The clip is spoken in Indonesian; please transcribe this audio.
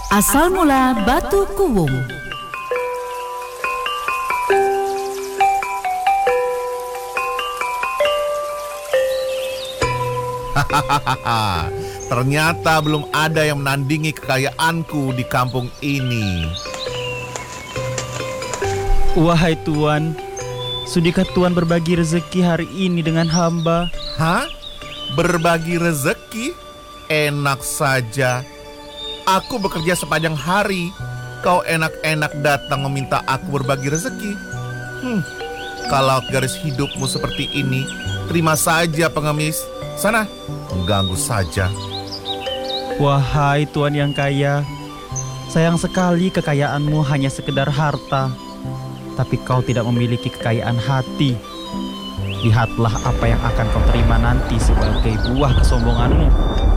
Asal mula Batu Kuwung. Hahaha, ternyata belum ada yang menandingi kekayaanku di kampung ini. Wahai Tuan, sudikah Tuan berbagi rezeki hari ini dengan hamba? Hah? Berbagi rezeki? Enak saja. Aku bekerja sepanjang hari. Kau enak-enak datang meminta aku berbagi rezeki. Kalau garis hidupmu seperti ini, terima saja pengemis. Sana, mengganggu saja. Wahai Tuan yang kaya, sayang sekali kekayaanmu hanya sekedar harta. Tapi kau tidak memiliki kekayaan hati. Lihatlah apa yang akan kau terima nanti sebagai buah kesombonganmu.